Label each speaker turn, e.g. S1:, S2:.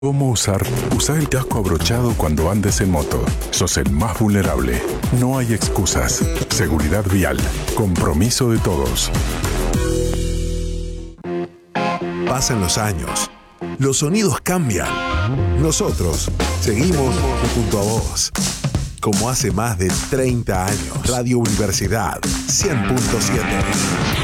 S1: ¿Cómo usar? Usa el casco abrochado cuando andes en moto. Sos el más vulnerable. No hay excusas. Seguridad vial. Compromiso de todos.
S2: Pasan los años. Los sonidos cambian. Nosotros seguimos junto a vos. Como hace más de 30 años. Radio Universidad 100.7.